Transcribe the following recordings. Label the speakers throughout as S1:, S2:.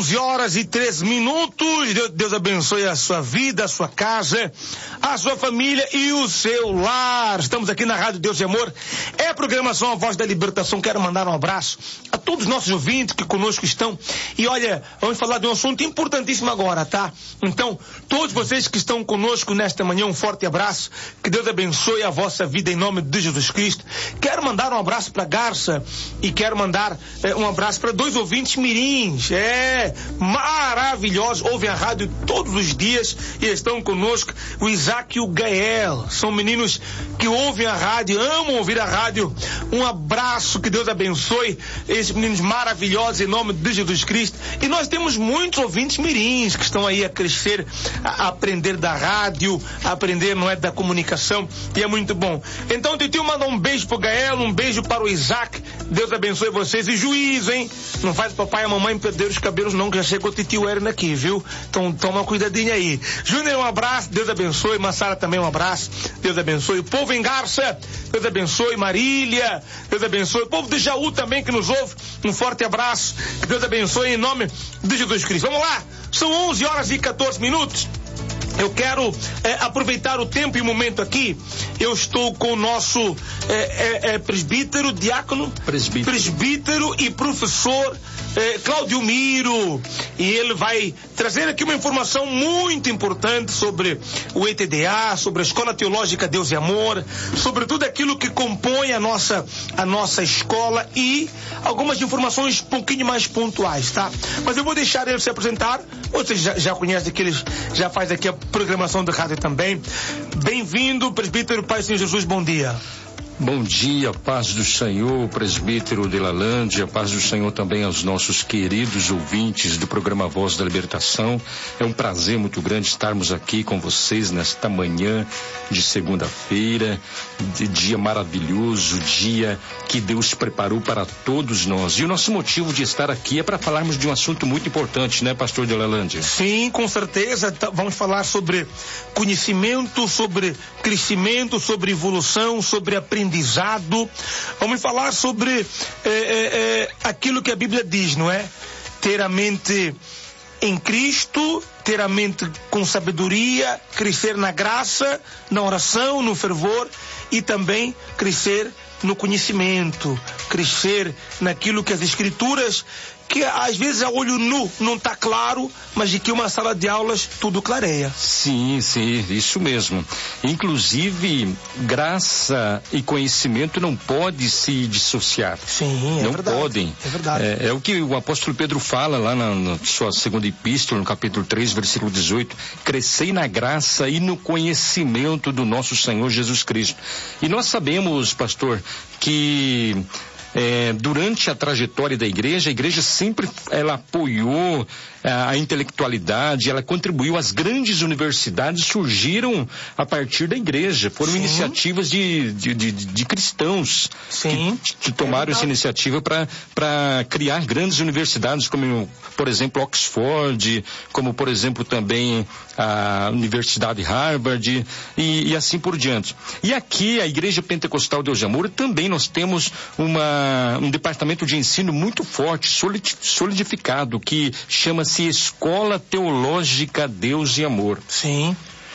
S1: 11h03. Deus abençoe a sua vida, a sua casa, a sua família e o seu lar. Estamos aqui na Rádio Deus e Amor. É a programação A Voz da Libertação. Quero mandar um abraço a todos os nossos ouvintes que conosco estão. E olha, vamos falar de um assunto importantíssimo agora, tá? Então, todos vocês que estão conosco nesta manhã, um forte abraço. Que Deus abençoe a vossa vida em nome de Jesus Cristo. Quero mandar um abraço para Garça e quero mandar um abraço para dois ouvintes mirins. Maravilhosos, ouvem a rádio todos os dias e estão conosco, o Isaac e o Gael. São meninos que ouvem a rádio, amam ouvir a rádio. Um abraço, que Deus abençoe esses meninos maravilhosos em nome de Jesus Cristo. E nós temos muitos ouvintes mirins que estão aí a crescer, a aprender da rádio, a aprender, não é, da comunicação, e é muito bom. Então o titio manda um beijo pro Gael, um beijo para o Isaac. Deus abençoe vocês e juízo, hein? Não faz o papai e a mamãe perder os cabelos não, que já chegou o titio Erin aqui, viu? Então toma cuidadinho aí. Júnior, um abraço, Deus abençoe. Massara também um abraço, Deus abençoe. O povo em Garça, Deus abençoe. Marília, Deus abençoe. O povo de Jaú também que nos ouve, um forte abraço, que Deus abençoe em nome de Jesus Cristo. Vamos lá, são 11h14. Eu quero aproveitar o tempo e o momento aqui. Eu estou com o nosso presbítero, diácono, presbítero e professor Cláudio Miro, e ele vai trazer aqui uma informação muito importante sobre o ETDA, sobre a Escola Teológica Deus e Amor, sobre tudo aquilo que compõe a nossa escola e algumas informações um pouquinho mais pontuais, tá? Mas eu vou deixar ele se apresentar. Vocês já conhecem que ele já faz aqui a programação da rádio também. Bem-vindo, presbítero. Pai do Senhor Jesus, bom dia.
S2: Bom dia, paz do Senhor, presbítero de Lalândia, paz do Senhor também aos nossos queridos ouvintes do programa Voz da Libertação. É um prazer muito grande estarmos aqui com vocês nesta manhã de segunda-feira, de dia maravilhoso, dia que Deus preparou para todos nós. E o nosso motivo de estar aqui é para falarmos de um assunto muito importante, né, pastor de Lalândia?
S1: Sim, com certeza. Vamos falar sobre conhecimento, sobre crescimento, sobre evolução, sobre aprendizado. Vamos falar sobre aquilo que a Bíblia diz, não é? Ter a mente em Cristo, ter a mente com sabedoria, crescer na graça, na oração, no fervor e também crescer no conhecimento, crescer naquilo que as Escrituras, que às vezes a olho nu não está claro, mas de que uma sala de aulas tudo clareia.
S2: Sim, isso mesmo. Inclusive, graça e conhecimento não podem se dissociar.
S1: Sim,
S2: não
S1: verdade.
S2: Podem.
S1: É verdade.
S2: É o que o apóstolo Pedro fala lá na sua segunda epístola, no capítulo 3, versículo 18. Crescei na graça e no conhecimento do nosso Senhor Jesus Cristo. E nós sabemos, pastor, que durante a trajetória da igreja, a igreja sempre ela apoiou a intelectualidade, ela contribuiu, as grandes universidades surgiram a partir da igreja, foram
S1: Sim.
S2: iniciativas de cristãos.
S1: Sim.
S2: que tomaram essa iniciativa para criar grandes universidades, como por exemplo Oxford, como por exemplo também a Universidade Harvard e assim por diante. E aqui a Igreja Pentecostal Deus de Amor também nós temos um departamento de ensino muito forte, solidificado, que chama-se Escola Teológica Deus e Amor.
S1: Sim.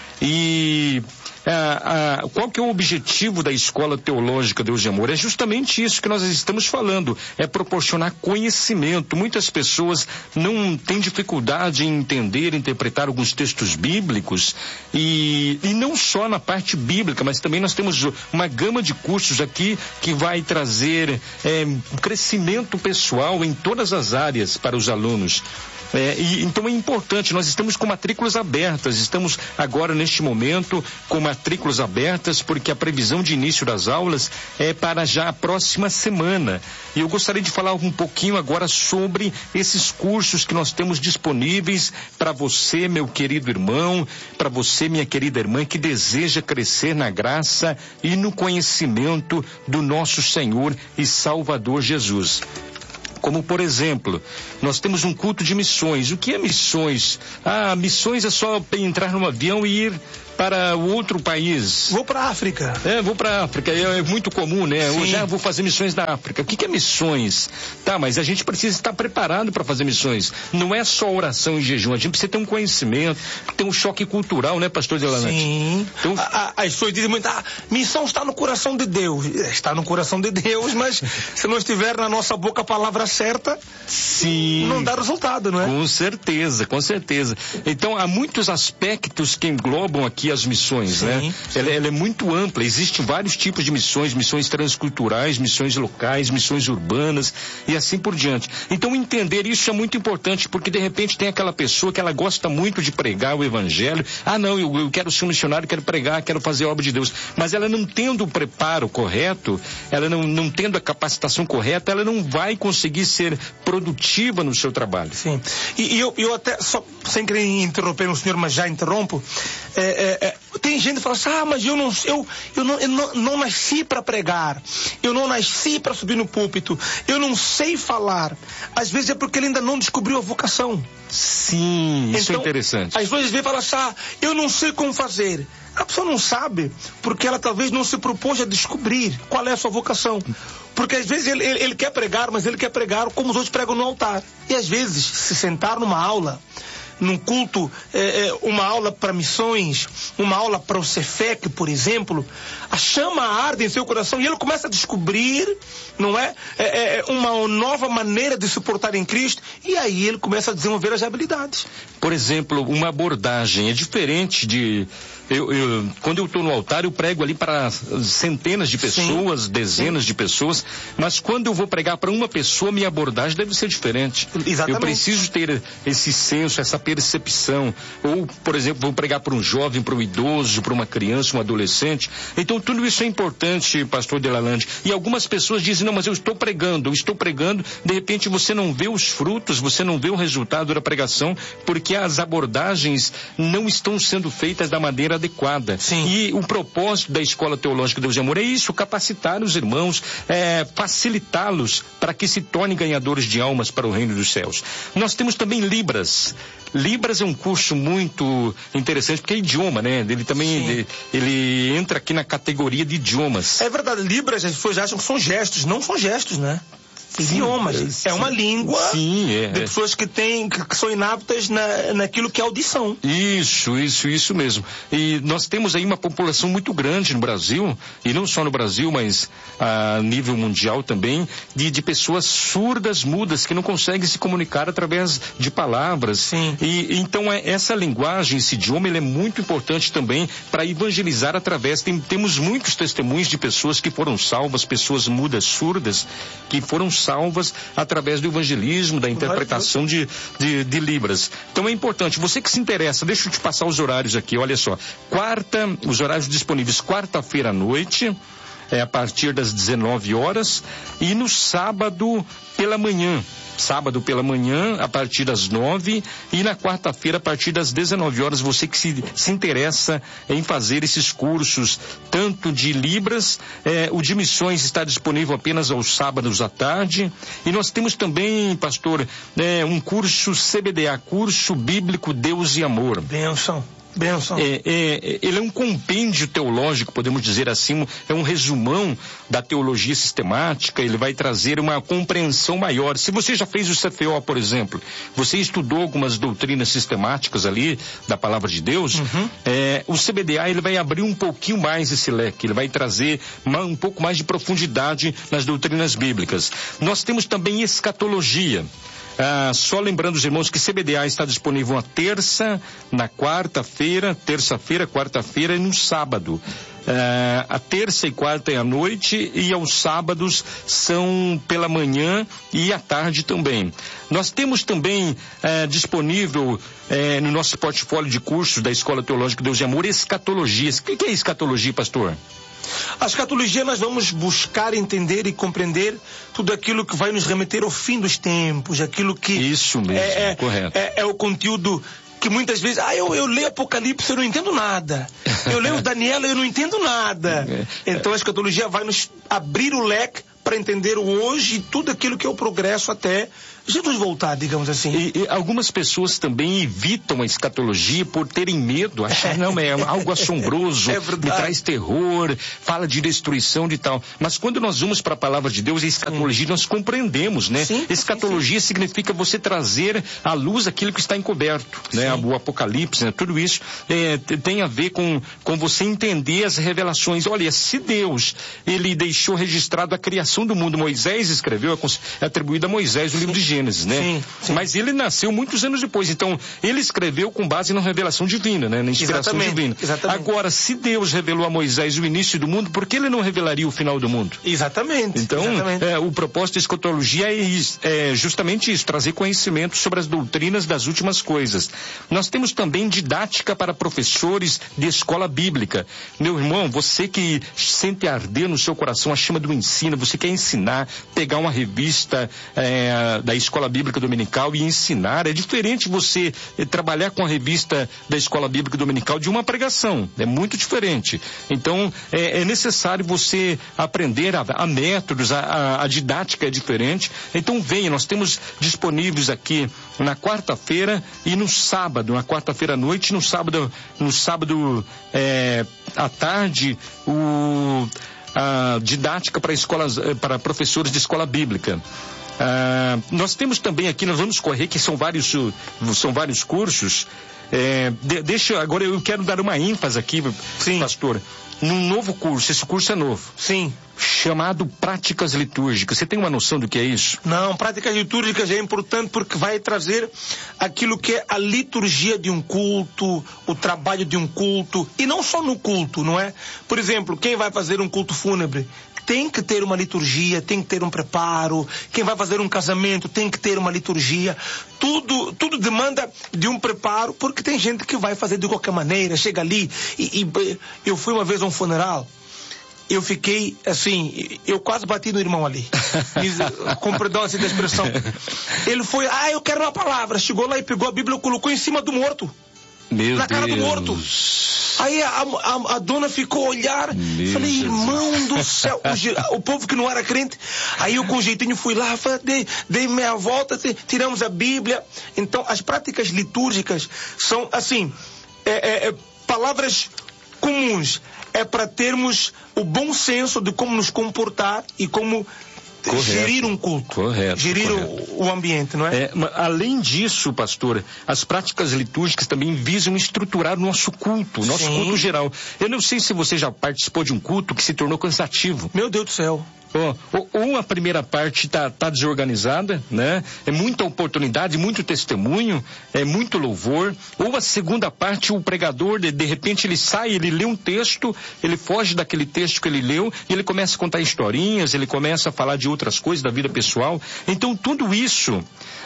S2: E qual que é o objetivo da Escola Teológica Deus de Amor? É justamente isso que nós estamos falando, é proporcionar conhecimento. Muitas pessoas não têm dificuldade em entender, interpretar alguns textos bíblicos e não só na parte bíblica, mas também nós temos uma gama de cursos aqui que vai trazer crescimento pessoal em todas as áreas para os alunos. Então é importante, nós estamos com matrículas abertas, estamos agora neste momento com matrículas abertas, porque a previsão de início das aulas é para já a próxima semana. E eu gostaria de falar um pouquinho agora sobre esses cursos que nós temos disponíveis para você, meu querido irmão, para você, minha querida irmã, que deseja crescer na graça e no conhecimento do nosso Senhor e Salvador Jesus. Como, por exemplo, nós temos um culto de missões. O que é missões? Missões é só entrar num avião e ir para o outro país.
S1: Vou para a África.
S2: Vou para a África. É muito comum, né?
S1: Sim.
S2: Eu já vou fazer missões na África. O que é missões? Tá, mas a gente precisa estar preparado para fazer missões. Não é só oração e jejum. A gente precisa ter um conhecimento, ter um choque cultural, né, pastor Delanante?
S1: Sim.
S2: Então,
S1: as pessoas dizem muito, missão está no coração de Deus. Está no coração de Deus, mas se não estiver na nossa boca a palavra certa,
S2: sim,
S1: não dá resultado, não é?
S2: Com certeza, com certeza. Então, há muitos aspectos que englobam aqui as missões, né? Ela é muito ampla, existem vários tipos de missões, missões transculturais, missões locais, missões urbanas e assim por diante. Então, entender isso é muito importante, porque de repente tem aquela pessoa que ela gosta muito de pregar o evangelho. Não, eu quero ser um missionário, quero pregar, quero fazer a obra de Deus. Mas ela não tendo o preparo correto, ela não tendo a capacitação correta, ela não vai conseguir ser produtiva no seu trabalho.
S1: Sim. E eu até, só sem querer interromper o senhor, mas já interrompo, tem gente que fala assim, mas eu não nasci para pregar, eu não nasci para subir no púlpito, eu não sei falar. Às vezes é porque ele ainda não descobriu a vocação.
S2: Sim, isso então, é interessante.
S1: Às vezes vem falar assim, eu não sei como fazer. A pessoa não sabe, porque ela talvez não se propôs a descobrir qual é a sua vocação. Porque às vezes ele quer pregar, mas ele quer pregar como os outros pregam no altar. E às vezes, se sentar numa aula, num culto, uma aula para missões, uma aula para o Cefec, por exemplo, a chama arde em seu coração e ele começa a descobrir, não é? Uma nova maneira de se portar em Cristo, e aí ele começa a desenvolver as habilidades.
S2: Por exemplo, uma abordagem é diferente de... quando eu estou no altar, eu prego ali para centenas de pessoas, sim, dezenas de pessoas, mas quando eu vou pregar para uma pessoa, minha abordagem deve ser diferente.
S1: Exatamente.
S2: Eu preciso ter esse senso, essa percepção. Ou, por exemplo, vou pregar para um jovem, para um idoso, para uma criança, um adolescente. Então, tudo isso é importante, pastor Delalande. E algumas pessoas dizem, não, mas eu estou pregando, de repente você não vê os frutos, você não vê o resultado da pregação, porque as abordagens não estão sendo feitas da maneira adequada.
S1: Sim.
S2: E o propósito da Escola Teológica Deus e Amor é isso, capacitar os irmãos, facilitá-los para que se tornem ganhadores de almas para o reino dos céus. Nós temos também Libras. Libras é um curso muito interessante, porque é idioma, né? Ele também, ele entra aqui na categoria de idiomas.
S1: É verdade, Libras, as pessoas acham que são gestos, não são gestos, né? Idiomas. É uma língua de pessoas que são inaptas naquilo que é audição.
S2: Isso mesmo. E nós temos aí uma população muito grande no Brasil, e não só no Brasil, mas a nível mundial também, de pessoas surdas, mudas, que não conseguem se comunicar através de palavras.
S1: Sim.
S2: E então essa linguagem, esse idioma, ele é muito importante também para evangelizar através. Temos muitos testemunhos de pessoas que foram salvas, pessoas mudas, surdas, que foram salvas através do evangelismo, da interpretação de Libras. Então é importante, você que se interessa, deixa eu te passar os horários aqui, olha só. Os horários disponíveis quarta-feira à noite, a partir das 19 horas, e no sábado pela manhã, a partir das 9, e na quarta-feira a partir das 19 horas, você que se interessa em fazer esses cursos, tanto de Libras, o de missões está disponível apenas aos sábados à tarde, e nós temos também, pastor, um curso CBDA, curso bíblico Deus e Amor.
S1: Benção.
S2: Ele é um compêndio teológico, podemos dizer assim, é um resumão da teologia sistemática, ele vai trazer uma compreensão maior. Se você já fez o CFO, por exemplo, você estudou algumas doutrinas sistemáticas ali, da palavra de Deus, o CBDA, ele vai abrir um pouquinho mais esse leque, ele vai trazer um pouco mais de profundidade nas doutrinas bíblicas. Nós temos também escatologia. Só lembrando os irmãos que CBDA está disponível na terça-feira, quarta-feira e no sábado. A terça e quarta é à noite, e aos sábados são pela manhã e à tarde também. Nós temos também disponível no nosso portfólio de cursos da Escola Teológica Deus e Amor, escatologias. O que é escatologia, pastor?
S1: A escatologia, nós vamos buscar entender e compreender tudo aquilo que vai nos remeter ao fim dos tempos, aquilo que...
S2: Isso mesmo, correto.
S1: É o conteúdo que muitas vezes, eu leio Apocalipse, eu não entendo nada. Eu leio Daniel, eu não entendo nada. Então a escatologia vai nos abrir o leque para entender o hoje e tudo aquilo que é o progresso até Jesus voltar, digamos assim.
S2: E algumas pessoas também evitam a escatologia por terem medo, achar, não, é algo assombroso, me traz terror, fala de destruição de tal. Mas quando nós vamos para a palavra de Deus, a escatologia, nós compreendemos, né?
S1: Sim,
S2: escatologia significa você trazer à luz aquilo que está encoberto, né? O Apocalipse, né? Tudo isso tem a ver com você entender as revelações. Olha, se Deus, ele deixou registrado a criação do mundo, Moisés escreveu, é atribuído a Moisés o livro de Gênesis, né?
S1: Sim.
S2: Mas ele nasceu muitos anos depois, então ele escreveu com base na revelação divina, né? Na inspiração divina.
S1: Exatamente.
S2: Agora, se Deus revelou a Moisés o início do mundo, por que ele não revelaria o final do mundo?
S1: Exatamente.
S2: Então, o propósito da escatologia é justamente isso, trazer conhecimento sobre as doutrinas das últimas coisas. Nós temos também didática para professores de escola bíblica. Meu irmão, você que sente arder no seu coração a chama do ensino, você quer ensinar, pegar uma revista da Escola Bíblica Dominical e ensinar, é diferente você trabalhar com a revista da Escola Bíblica Dominical de uma pregação, é muito diferente. Então, é necessário você aprender a métodos, a didática é diferente. Então venha, nós temos disponíveis aqui na quarta-feira e no sábado, na quarta-feira à noite, no sábado à tarde, a didática para professores de escola bíblica. Nós temos também aqui, nós vamos correr, que são vários cursos. Agora eu quero dar uma ênfase aqui, sim, pastor, num novo curso. Esse curso é novo.
S1: Sim.
S2: Chamado Práticas Litúrgicas. Você tem uma noção do que é isso?
S1: Não, práticas litúrgicas é importante porque vai trazer aquilo que é a liturgia de um culto, o trabalho de um culto, e não só no culto, não é? Por exemplo, quem vai fazer um culto fúnebre tem que ter uma liturgia, tem que ter um preparo. Quem vai fazer um casamento tem que ter uma liturgia. Tudo demanda de um preparo, porque tem gente que vai fazer de qualquer maneira, chega ali e eu fui uma vez a um funeral. Eu fiquei, assim, eu quase bati no irmão ali. Com perdão assim da expressão. Ele foi, eu quero uma palavra. Chegou lá e pegou a Bíblia e colocou em cima do morto. Na cara do morto. Aí a dona ficou a olhar. Falei, irmão do céu. O povo que não era crente. Aí eu com jeitinho fui lá, dei meia volta, tiramos a Bíblia. Então as práticas litúrgicas são assim, palavras comuns. É para termos o bom senso de como nos comportar e como gerir um culto, gerir o ambiente, não é?
S2: Além disso, pastor, as práticas litúrgicas também visam estruturar o nosso culto, culto geral. Eu não sei se você já participou de um culto que se tornou cansativo.
S1: Meu Deus do céu.
S2: Ou a primeira parte tá desorganizada, né? É muita oportunidade, muito testemunho, é muito louvor. Ou a segunda parte, o pregador, de repente ele sai, ele lê um texto, ele foge daquele texto que ele leu e ele começa a contar historinhas, ele começa a falar de outras coisas da vida pessoal. Então tudo isso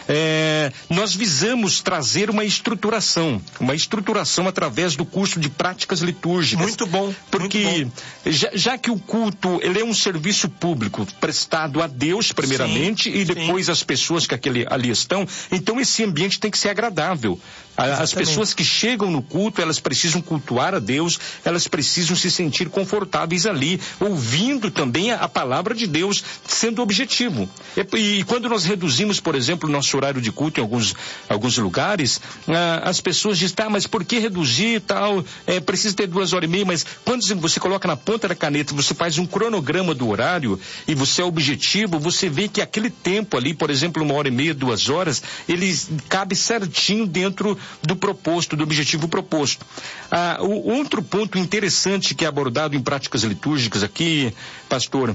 S2: nós visamos trazer uma estruturação através do curso de práticas litúrgicas.
S1: Muito bom.
S2: Porque
S1: muito bom.
S2: Já que o culto ele é um serviço público prestado a Deus primeiramente, e depois às pessoas que ali estão, então esse ambiente tem que ser agradável. As pessoas que chegam no culto, elas precisam cultuar a Deus, elas precisam se sentir confortáveis ali, ouvindo também a palavra de Deus, sendo objetivo. E quando nós reduzimos, por exemplo, o nosso horário de culto em alguns lugares, as pessoas dizem, mas por que reduzir e tal? Precisa ter 2h30, mas quando você coloca na ponta da caneta, você faz um cronograma do horário e você é objetivo, você vê que aquele tempo ali, por exemplo, 1h30, 2 horas, ele cabe certinho dentro do proposto, do objetivo proposto. O outro ponto interessante que é abordado em práticas litúrgicas aqui, pastor,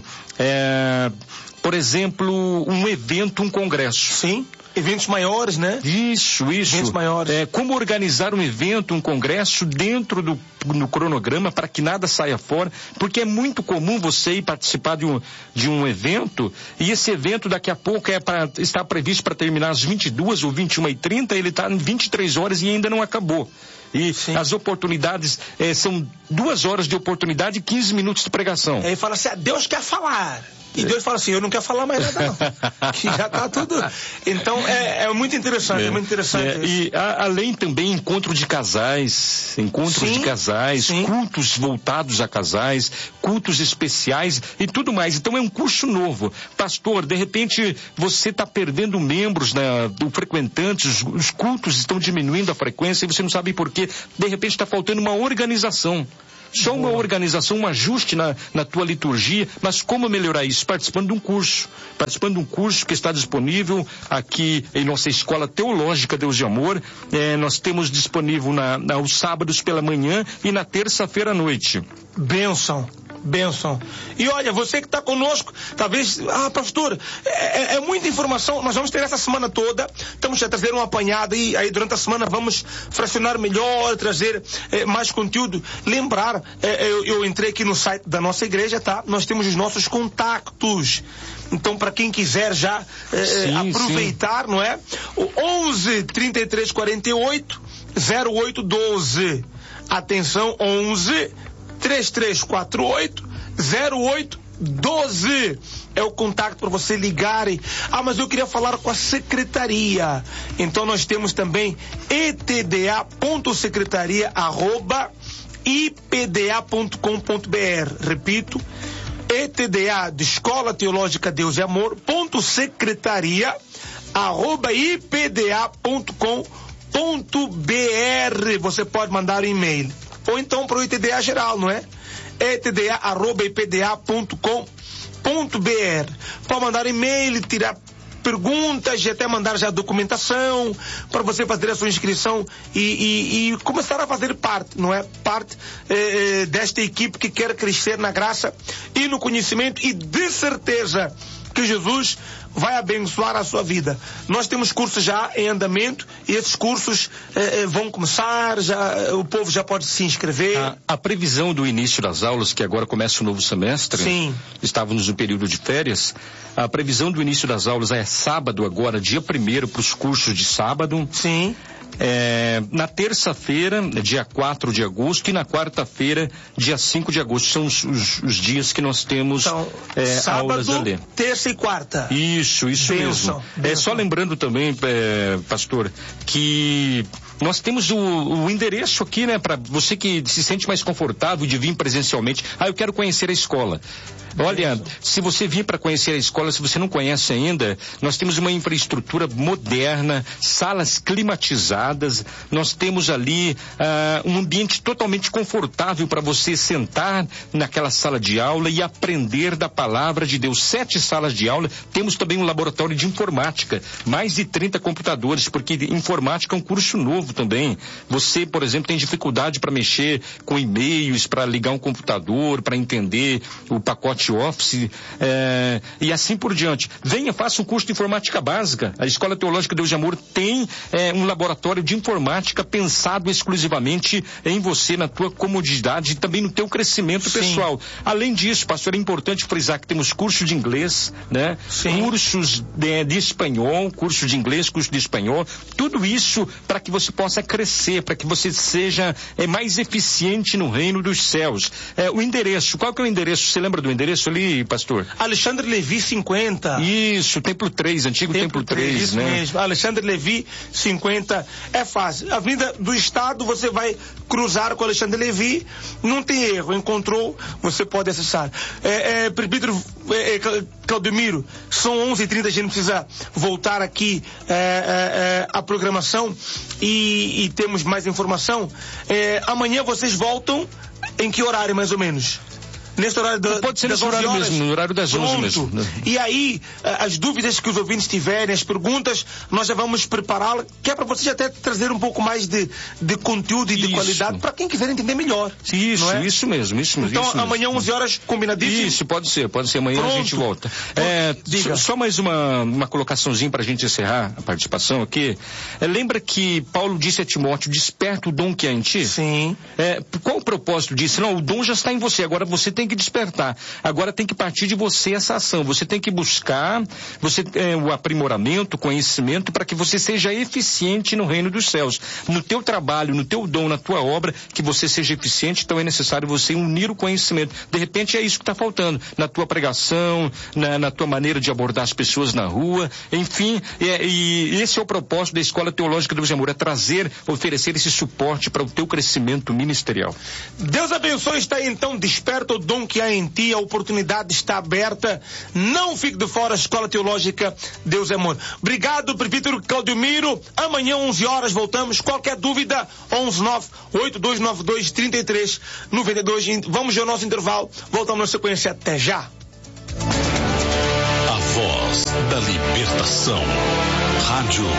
S2: por exemplo, um evento, um congresso.
S1: Sim. Eventos maiores, né?
S2: Isso.
S1: Eventos maiores.
S2: Como organizar um evento, um congresso dentro do cronograma para que nada saia fora, porque é muito comum você ir participar de um evento e esse evento daqui a pouco está previsto para terminar às 22 ou 21h30, ele está em 23 horas e ainda não acabou. E as oportunidades são 2 horas de oportunidade e 15 minutos de pregação.
S1: Aí fala assim, Deus quer falar. E Deus fala assim, eu não quero falar mais nada não. Que já está tudo... Então, é muito interessante, é muito interessante.
S2: E além também encontro de casais, cultos voltados a casais, cultos especiais e tudo mais. Então é um curso novo. Pastor, de repente você está perdendo membros, frequentantes, os cultos estão diminuindo a frequência e você não sabe por quê. De repente está faltando uma organização. Só uma organização, um ajuste na tua liturgia, mas como melhorar isso? Participando de um curso que está disponível aqui em nossa Escola Teológica Deus de Amor. Nós temos disponível aos sábados pela manhã e na terça-feira à noite.
S1: Bênção. E olha, você que está conosco, talvez, pastor, é muita informação, nós vamos ter essa semana toda, estamos a trazer uma apanhada e aí durante a semana vamos fracionar melhor, trazer mais conteúdo. Lembrar, eu entrei aqui no site da nossa igreja, tá? Nós temos os nossos contatos. Então, para quem quiser já aproveitar, não é? O 11 33 48 08 12. Atenção, 11 3348 0812 é o contato para você ligarem. Mas eu queria falar com a secretaria. Então nós temos também etda.secretaria@ipda.com.br. Repito, etda de Escola Teológica Deus e Amor, secretaria@ipda.com.br. Você pode mandar um e-mail. Ou então para o ITDA geral, não é? etda@ipda.com.br. Pode mandar e-mail, tirar perguntas e até mandar já a documentação para você fazer a sua inscrição e começar a fazer parte, não é? Parte desta equipe que quer crescer na graça e no conhecimento e de certeza que Jesus vai abençoar a sua vida. Nós temos cursos já em andamento e esses cursos vão começar, o povo já pode se inscrever.
S2: A previsão do início das aulas, que agora começa o novo semestre,
S1: sim,
S2: estávamos no período de férias, a previsão do início das aulas é sábado agora, dia 1º, para os cursos de sábado.
S1: Sim.
S2: Na terça-feira, dia 4 de agosto, e na quarta-feira, dia 5 de agosto. São os dias que nós temos
S1: sábado,
S2: aulas a ler.
S1: Terça e quarta.
S2: Isso mesmo. Só lembrando também, pastor, que nós temos o endereço aqui, né, para você que se sente mais confortável de vir presencialmente. Eu quero conhecer a escola. Olha, se você vir para conhecer a escola, se você não conhece ainda, nós temos uma infraestrutura moderna, salas climatizadas, nós temos ali um ambiente totalmente confortável para você sentar naquela sala de aula e aprender da palavra de Deus. 7 salas de aula, temos também um laboratório de informática, mais de 30 computadores, porque informática é um curso novo também. Você, por exemplo, tem dificuldade para mexer com e-mails, para ligar um computador, para entender o pacote Office, e assim por diante. Venha, faça um curso de informática básica. A Escola Teológica Deus de Amor tem um laboratório de informática pensado exclusivamente em você, na tua comodidade e também no teu crescimento pessoal. Além disso, pastor, é importante frisar que temos curso de inglês, né? Cursos de espanhol, curso de inglês, curso de espanhol, tudo isso para que você possa crescer, para que você seja mais eficiente no reino dos céus. O endereço, qual que é o endereço? Você lembra do endereço ali, pastor?
S1: Alexandre Levi 50.
S2: Isso, Templo 3, antigo Templo 3,
S1: isso
S2: né?
S1: Mesmo. Alexandre Levi 50. É fácil. A Avenida do Estado, você vai cruzar com Alexandre Levi, não tem erro. Encontrou, você pode acessar. Presbítero Claudemiro, são 11h30, a gente precisa voltar aqui à programação e temos mais informação. Amanhã vocês voltam em que horário, mais ou menos? Nesse horário
S2: pode ser nesse horário mesmo, no horário das 11 mesmo.
S1: E aí, as dúvidas que os ouvintes tiverem, as perguntas, nós já vamos prepará-la, que é para vocês até trazer um pouco mais de conteúdo e de qualidade, para quem quiser entender melhor.
S2: Isso mesmo.
S1: Então, amanhã 11 horas, combinadíssimo?
S2: Isso, pode ser, amanhã. Pronto. A gente volta. Só mais uma colocaçãozinha para a gente encerrar a participação aqui. Lembra que Paulo disse a Timóteo, desperta o dom que há em ti?
S1: Sim.
S2: Qual o propósito disso? Não, o dom já está em você, agora você tem tem que despertar. Agora tem que partir de você essa ação. Você tem que buscar o aprimoramento, o conhecimento, para que você seja eficiente no reino dos céus. No teu trabalho, no teu dom, na tua obra, que você seja eficiente, então é necessário você unir o conhecimento. De repente é isso que está faltando. Na tua pregação, na tua maneira de abordar as pessoas na rua, enfim, e esse é o propósito da Escola Teológica Deus de Amor, é oferecer esse suporte para o teu crescimento ministerial.
S1: Deus abençoe, está aí então, desperta o dom que há em ti, a oportunidade está aberta, não fique de fora, Escola Teológica Deus é Amor. Obrigado, prefeito Claudemiro, amanhã 11 horas voltamos, qualquer dúvida, 119-8292-3392, vamos ao nosso intervalo, voltamos na sequência, até já.
S3: A voz da libertação, Rádio